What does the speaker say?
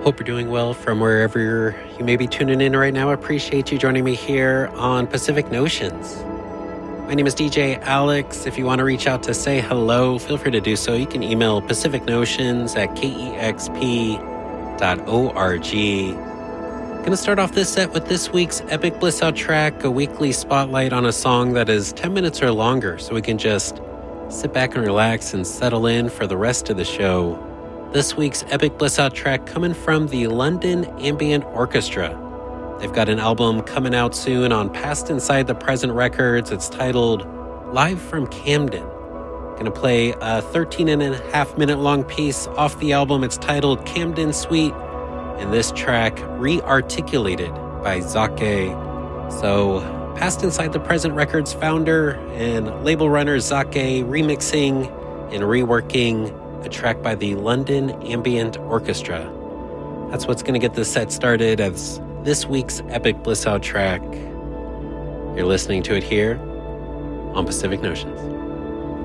Hope you're doing well from wherever you may be tuning in right now. I appreciate you joining me here on Pacific Notions. My name is DJ Alex. If you want to reach out to say hello, feel free to do so. You can email pacificnotions@kexp.org. Going to start off this set with this week's Epic Bliss Out track, a weekly spotlight on a song that is 10 minutes or longer, so we can just sit back and relax and settle in for the rest of the show. This week's Epic Bliss Out track coming from the London Ambient Orchestra. They've got an album coming out soon on Past Inside the Present Records. It's titled Live from Camden. Gonna play a 13.5-minute long piece off the album. It's titled Camden Suite, and this track re-articulated by Zake. So, Past Inside the Present Records founder and label runner Zake remixing and reworking a track by the London Ambient Orchestra. That's what's going to get this set started as this week's Epic Bliss Out track. You're listening to it here on Pacific Notions.